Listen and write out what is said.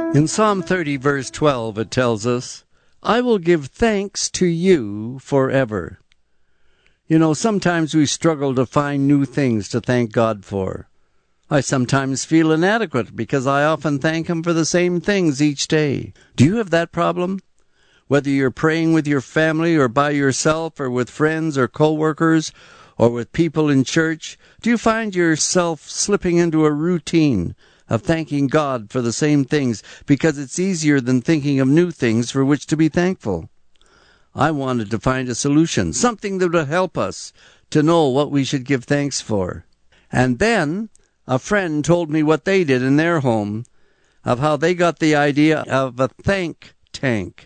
In Psalm 30, verse 12, it tells us, I will give thanks to you forever. You know, sometimes we struggle to find new things to thank God for. I sometimes feel inadequate because I often thank Him for the same things each day. Do you have that problem? Whether you're praying with your family or by yourself or with friends or co-workers or with people in church, do you find yourself slipping into a routine of thanking God for the same things because it's easier than thinking of new things for which to be thankful? I wanted to find a solution, something that would help us to know what we should give thanks for. And then a friend told me what they did in their home, of how they got the idea of a thank tank.